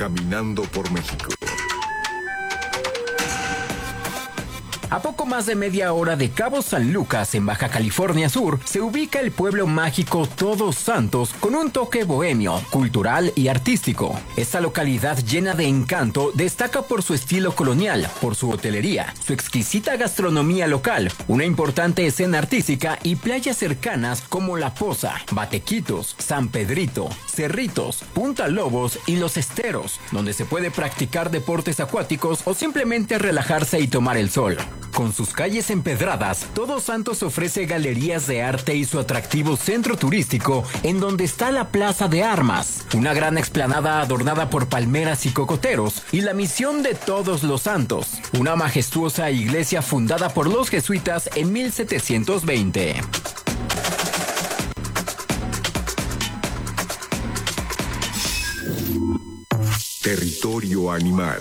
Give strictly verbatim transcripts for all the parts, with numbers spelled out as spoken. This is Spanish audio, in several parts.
Caminando por México. A poco más de media hora de Cabo San Lucas, en Baja California Sur, se ubica el pueblo mágico Todos Santos con un toque bohemio, cultural y artístico. Esta localidad llena de encanto destaca por su estilo colonial, por su hotelería, su exquisita gastronomía local, una importante escena artística y playas cercanas como La Poza, Batequitos, San Pedrito, Cerritos, Punta Lobos y Los Esteros, donde se puede practicar deportes acuáticos o simplemente relajarse y tomar el sol. Con sus calles empedradas, Todos Santos ofrece galerías de arte y su atractivo centro turístico, en donde está la Plaza de Armas, una gran explanada adornada por palmeras y cocoteros, y la Misión de Todos los Santos, una majestuosa iglesia fundada por los jesuitas en mil setecientos veinte. Territorio animal.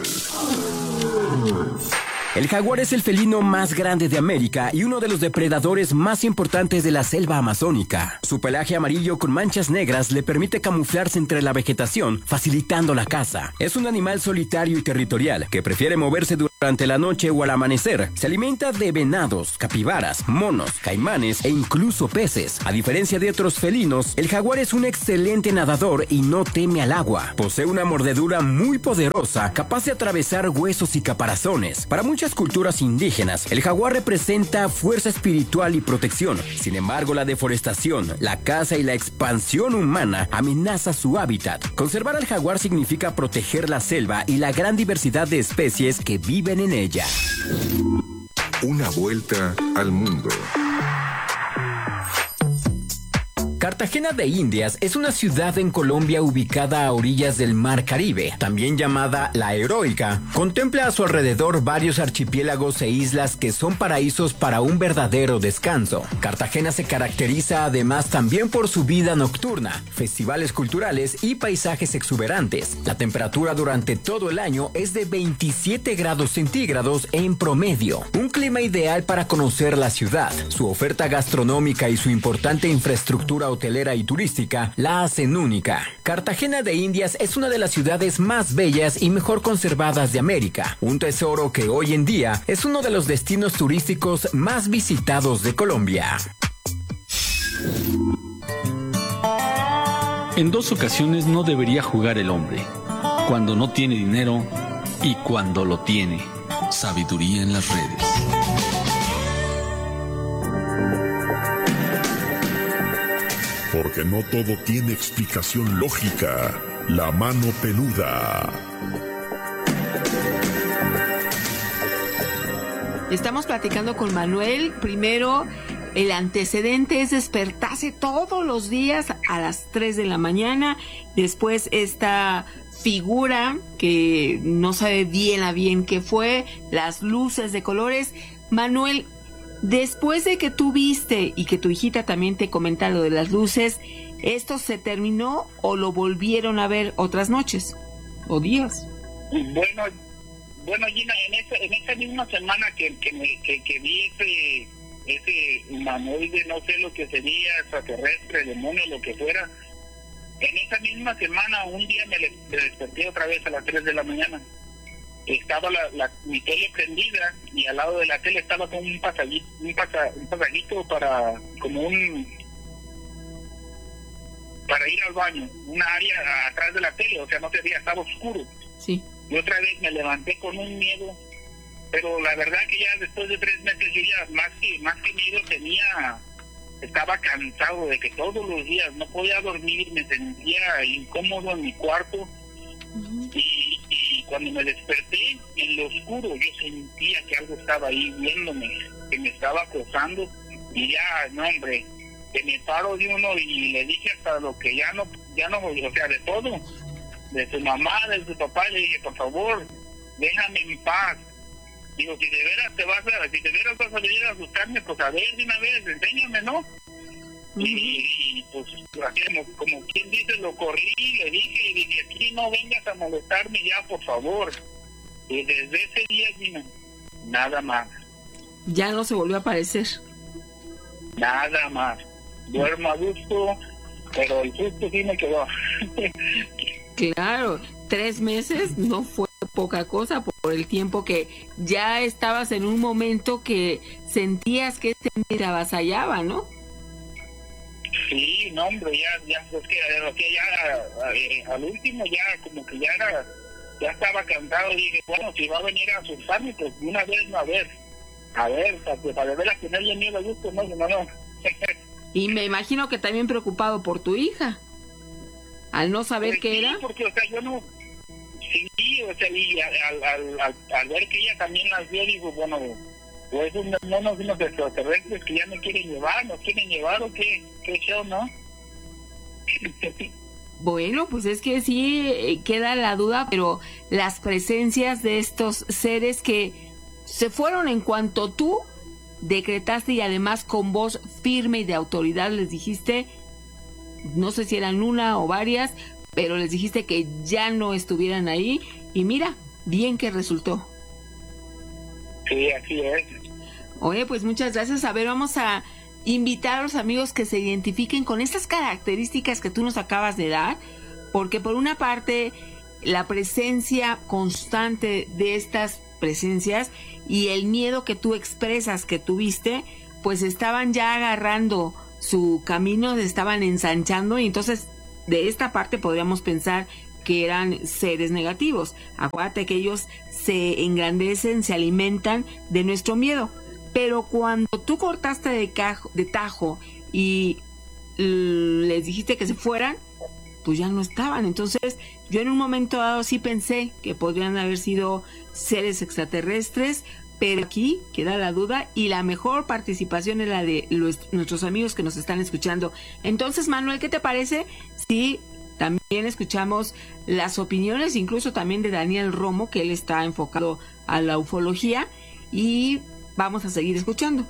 El jaguar es el felino más grande de América y uno de los depredadores más importantes de la selva amazónica. Su pelaje amarillo con manchas negras le permite camuflarse entre la vegetación, facilitando la caza. Es un animal solitario y territorial que prefiere moverse durante la noche o al amanecer. Se alimenta de venados, capibaras, monos, caimanes e incluso peces. A diferencia de otros felinos, el jaguar es un excelente nadador y no teme al agua. Posee una mordedura muy poderosa, capaz de atravesar huesos y caparazones. Para muchos muchas culturas indígenas, el jaguar representa fuerza espiritual y protección. Sin embargo, la deforestación, la caza y la expansión humana amenaza su hábitat. Conservar al jaguar significa proteger la selva y la gran diversidad de especies que viven en ella. Una vuelta al mundo. Cartagena de Indias es una ciudad en Colombia ubicada a orillas del Mar Caribe, también llamada La Heroica. Contempla a su alrededor varios archipiélagos e islas que son paraísos para un verdadero descanso. Cartagena se caracteriza además también por su vida nocturna, festivales culturales y paisajes exuberantes. La temperatura durante todo el año es de veintisiete grados centígrados en promedio, un clima ideal para conocer la ciudad. Su oferta gastronómica y su importante infraestructura hotelera y turística la hacen única. Cartagena de Indias es una de las ciudades más bellas y mejor conservadas de América, un tesoro que hoy en día es uno de los destinos turísticos más visitados de Colombia. En dos ocasiones no debería jugar el hombre: cuando no tiene dinero y cuando lo tiene. Sabiduría en las redes. Porque no todo tiene explicación lógica. La mano peluda. Estamos platicando con Manuel. Primero, el antecedente es despertarse todos los días a las tres de la mañana. Después esta figura que no sabe bien a bien qué fue, las luces de colores. Manuel, después de que tú viste y que tu hijita también te comenta lo de las luces, ¿esto se terminó o lo volvieron a ver otras noches o días? Bueno, bueno Gina, en esa, en esa misma semana que, que, me, que, que vi ese, ese humanoide, no sé lo que sería, extraterrestre, demonio, lo que fuera, en esa misma semana, un día me, le, me desperté otra vez a las tres de la mañana. Estaba la, la, mi tele prendida y al lado de la tele estaba como un pasallito, un, pasa, un pasallito para, como un, para ir al baño, una área atrás de la tele, o sea, no se veía, estaba oscuro. Sí. Y otra vez me levanté con un miedo, pero la verdad que ya después de tres meses yo ya más que, más que miedo tenía, estaba cansado de que todos los días no podía dormir, me sentía incómodo en mi cuarto. Uh-huh. y, y cuando me desperté en lo oscuro yo sentía que algo estaba ahí viéndome, que me estaba acosando, y ya, no hombre, que me paro de uno y le dije hasta lo que ya no, ya no, o sea, de todo, de su mamá, de su papá, le dije, por favor, déjame en paz. Digo, si de veras te vas a, si de veras vas a venir a asustarme, pues a ver de una vez, enséñame, ¿no? Uh-huh. Y, y pues hacíamos, como quien dice, lo corrí, le dije, y dije, aquí no vengas a molestarme ya, por favor. Y desde ese día, Gina, nada más. Ya no se volvió a aparecer. Nada más. Duermo a gusto, pero el susto sí me quedó. Claro. tres meses no fue poca cosa por el tiempo que ya estabas en un momento que sentías que este te avasallaba, ¿no? Sí, no, hombre, ya, ya, es que, es que ya, eh, al último ya, como que ya era, ya estaba cansado, dije, bueno, si va a venir a asustarme, pues una vez, no, a ver, a ver, para, para ver a tenerle miedo a gusto, no, no, no. Y me imagino que también preocupado por tu hija, al no saber pues qué sí, era. porque, o sea, yo no, sí, o sea, y al, al, al, al ver que ella también las vio, digo, bueno, pues no, no nos unos extraterrestres que ya me quieren llevar, nos quieren llevar, o qué, qué show, ¿no? Bueno, pues es que sí eh, queda la duda, pero las presencias de estos seres que se fueron en cuanto tú decretaste y además con voz firme y de autoridad les dijiste, no sé si eran una o varias, pero les dijiste que ya no estuvieran ahí y mira, bien que resultó. Sí, así es. Oye, pues muchas gracias. A ver, vamos a invitar a los amigos que se identifiquen con estas características que tú nos acabas de dar, porque por una parte la presencia constante de estas presencias y el miedo que tú expresas que tuviste, pues estaban ya agarrando su camino, se estaban ensanchando y entonces de esta parte podríamos pensar que eran seres negativos. Acuérdate que ellos se engrandecen, se alimentan de nuestro miedo. Pero cuando tú cortaste de, cajo, de tajo y les dijiste que se fueran, pues ya no estaban. Entonces yo en un momento dado sí pensé que podrían haber sido seres extraterrestres, pero aquí queda la duda y la mejor participación es la de los, nuestros amigos que nos están escuchando. Entonces, Manuel, ¿qué te parece si también escuchamos las opiniones, incluso también de Daniel Romo, que él está enfocado a la ufología, y vamos a seguir escuchando?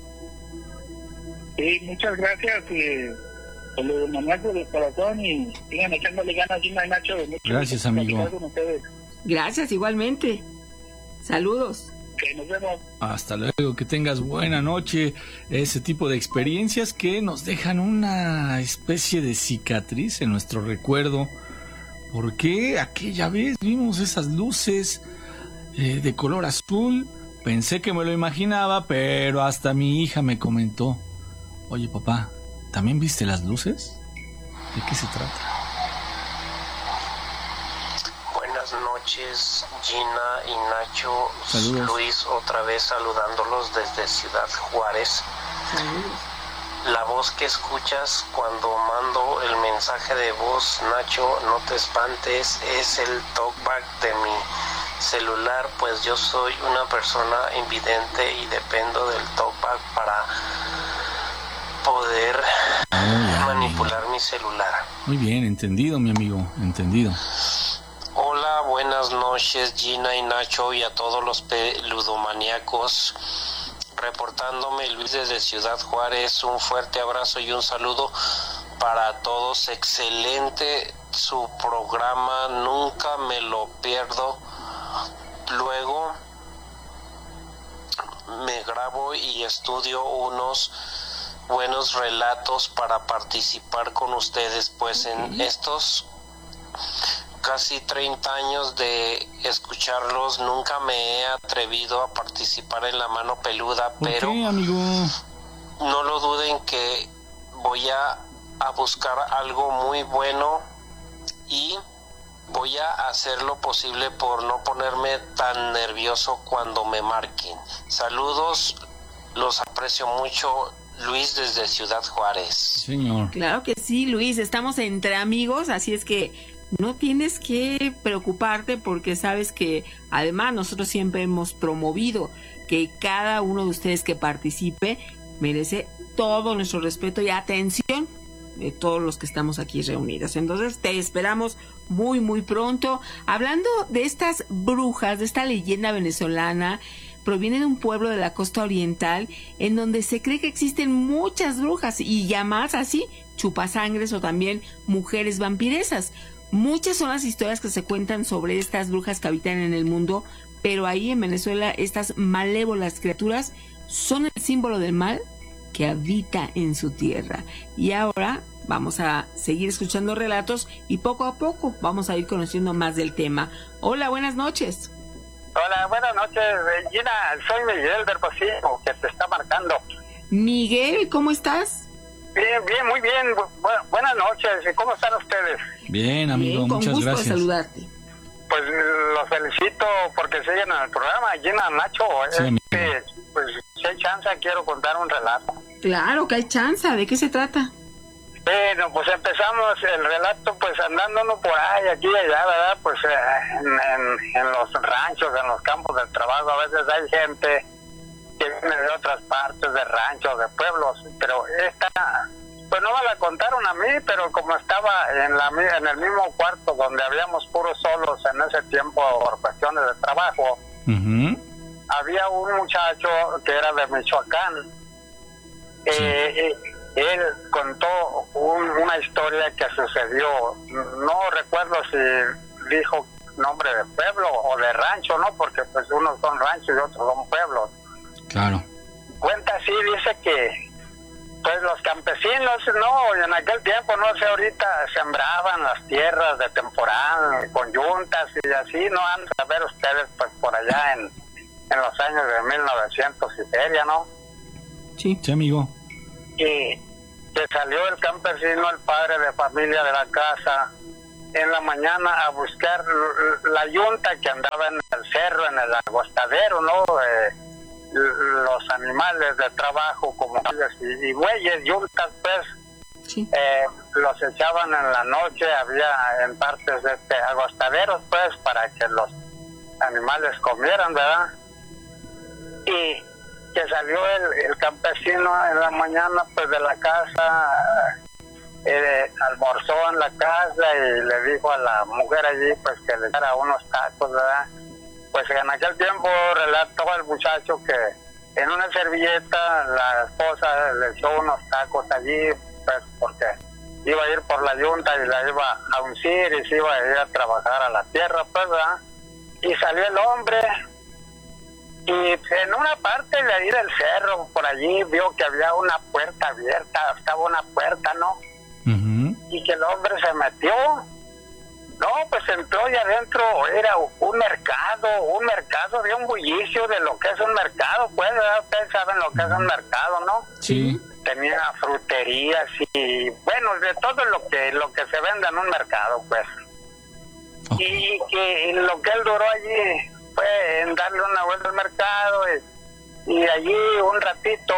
Sí, muchas gracias. Eh, los manazos del corazón y sigan echándole ganas, Gina y Nacho. Gracias, amigo. Gracias, igualmente. Saludos. Que nos vemos. Hasta luego, que tengas buena noche. Ese tipo de experiencias que nos dejan una especie de cicatriz en nuestro recuerdo. Porque aquella vez vimos esas luces eh, de color azul. Pensé que me lo imaginaba, pero hasta mi hija me comentó: oye, papá, ¿también viste las luces? ¿De qué se trata? Buenas noches, Gina y Nacho. Saludos. Luis, otra vez saludándolos desde Ciudad Juárez. Saludos. La voz que escuchas cuando mando el mensaje de voz, Nacho, no te espantes, es el talkback de mi celular, pues yo soy una persona invidente y dependo del talkback para poder oh, manipular mi celular. Muy bien, entendido, mi amigo, entendido. Hola, buenas noches, Gina y Nacho, y a todos los peludomaníacos. Reportándome Luis desde Ciudad Juárez, un fuerte abrazo y un saludo para todos. Excelente su programa, nunca me lo pierdo. Luego me grabo y estudio unos buenos relatos para participar con ustedes, pues en estos casi treinta años de escucharlos nunca me he atrevido a participar en La Mano Peluda, pero ¿Por qué, amigo? no lo duden que voy a, a buscar algo muy bueno y voy a hacer lo posible por no ponerme tan nervioso cuando me marquen. Saludos, los aprecio mucho. Luis desde Ciudad Juárez. Señor. Claro que sí, Luis, estamos entre amigos, así es que no tienes que preocuparte porque sabes que además nosotros siempre hemos promovido que cada uno de ustedes que participe merece todo nuestro respeto y atención de todos los que estamos aquí reunidos. Entonces te esperamos muy muy pronto. Hablando de estas brujas, de esta leyenda venezolana, proviene de un pueblo de la costa oriental en donde se cree que existen muchas brujas y llamadas así chupasangres o también mujeres vampiresas. Muchas son las historias que se cuentan sobre estas brujas que habitan en el mundo, pero ahí en Venezuela estas malévolas criaturas son el símbolo del mal que habita en su tierra. Y ahora vamos a seguir escuchando relatos y poco a poco vamos a ir conociendo más del tema. Hola, buenas noches. Hola, buenas noches, Gina. Soy Miguel del Pacífico, que te está marcando. Miguel, ¿cómo estás? Bien, bien, muy bien. Bu- buenas noches. ¿Cómo están ustedes? Bien, amigo, Bien, con muchas gusto gracias. de saludarte. Pues los felicito porque siguen en el programa. Gina, Nacho, Sí, amigo. este, pues si hay chance quiero contar un relato. Claro que hay chance. ¿De qué se trata? Bueno, pues empezamos el relato pues andándonos por ahí, aquí y allá, ¿verdad? Pues eh, en, en, en los ranchos, en los campos de trabajo, a veces hay gente que viene de otras partes, de ranchos, de pueblos, pero esta, pues no me la contaron a mí, pero como estaba en, la, en el mismo cuarto donde habíamos puros solos en ese tiempo por cuestiones de trabajo, Ujú. había un muchacho que era de Michoacán. Sí. Eh, eh, él contó un- una historia que sucedió, no recuerdo si dijo nombre de pueblo o de rancho, ¿no? Porque pues unos son ranchos y otros son pueblos. Claro. Cuenta así, dice que pues los campesinos, no, en aquel tiempo, no sé, ahorita sembraban las tierras de temporal, con yuntas y así, no han a ver ustedes pues por allá en, en los años de mil novecientos y feria, ¿no? Sí. Sí, amigo. Y que salió el campesino, el padre de familia de la casa, en la mañana a buscar l- la yunta que andaba en el cerro, en el agostadero, ¿no? Eh, l- los animales de trabajo como y, y bueyes, yuntas, pues, Sí. eh, los echaban en la noche, había en partes de este agostaderos, pues, para que los animales comieran, ¿verdad? Y que salió el, el campesino en la mañana, pues, de la casa, eh, almorzó en la casa y le dijo a la mujer allí, pues, que le diera unos tacos, ¿verdad? Pues en aquel tiempo relató al muchacho que en una servilleta la esposa le echó unos tacos allí, pues, porque iba a ir por la yunta y la iba a uncir y se iba a ir a trabajar a la tierra, pues, ¿verdad? Y salió el hombre y en una parte de ahí del cerro, por allí, vio que había una puerta abierta, estaba una puerta, ¿no? Ujú. Y que el hombre se metió. No, pues entró y adentro era un mercado, un mercado de un bullicio de lo que es un mercado, pues, ¿verdad? Ustedes saben lo que es un mercado, ¿no? Sí. Tenía fruterías y, bueno, de todo lo que lo que se vende en un mercado, pues. Ok. Y que lo que él duró allí fue en darle una vuelta al mercado y, y allí un ratito,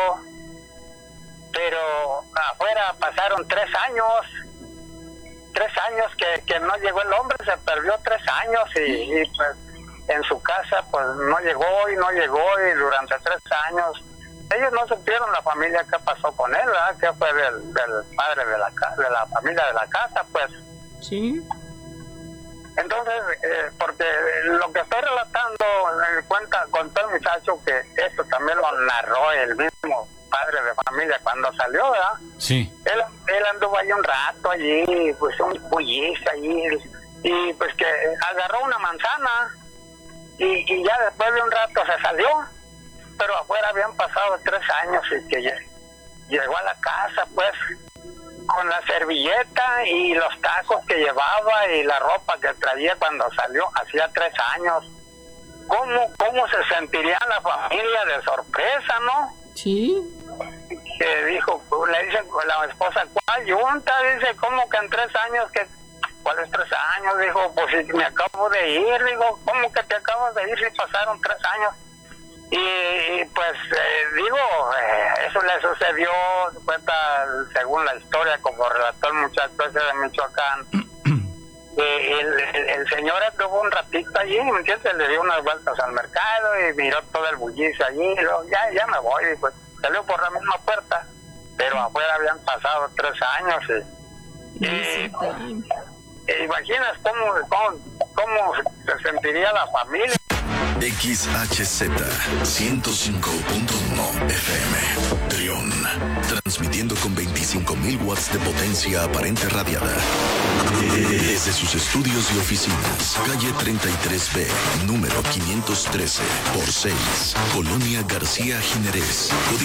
pero afuera pasaron tres años, tres años que, que no llegó el hombre, se perdió tres años y, y pues en su casa pues no llegó y no llegó y durante tres años ellos no supieron la familia qué pasó con él, ¿verdad? Que fue del, del padre de la, ca- de la familia de la casa, pues. Sí. Entonces, eh, porque lo que estoy relatando, eh, cuenta, contó el muchacho que esto también lo narró el mismo padre de familia cuando salió, ¿verdad? Sí. Él, él anduvo ahí un rato allí, pues un bullicio allí, y pues que agarró una manzana y, y ya después de un rato se salió, pero afuera habían pasado tres años y que lle- llegó a la casa, pues, con la servilleta y los tacos que llevaba y la ropa que traía cuando salió, hacía tres años. ¿Cómo, cómo se sentiría la familia de sorpresa, no? Sí. Que dijo, le dice la esposa, ¿cuál yunta? Dice, ¿cómo que en tres años? Que, ¿cuáles tres años? Dijo, pues si me acabo de ir. Digo, ¿cómo que te acabas de ir si pasaron tres años? Y, y pues eh, digo, eh, eso le sucedió, cuenta según la historia, como relató el muchacho ese de Michoacán. Eh, el, el, el señor estuvo un ratito allí, ¿me entiendes? Le dio unas vueltas al mercado y miró todo el bullicio allí, y luego, ya, ya me voy, y pues salió por la misma puerta, pero afuera habían pasado tres años y, y, Sí, e imaginas cómo, cómo, cómo se sentiría la familia. X H Z ciento cinco punto uno F M Trión, transmitiendo con veinticinco mil watts de potencia aparente radiada desde sus estudios y oficinas, calle treinta y tres B, número quinientos trece por seis, Colonia García Jiménez, código